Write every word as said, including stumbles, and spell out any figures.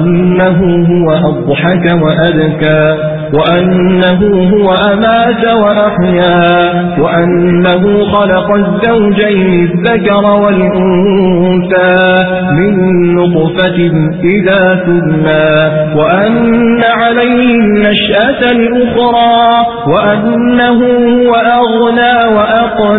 أنه هو أضحك وأبكى وأنه هو أمات وأحيا وأنه خلق الزوجين الذكر والأنثى من نطفة إذا تبنى وأن عليه النشأة الأخرى وأنه هو أغنى وأقنى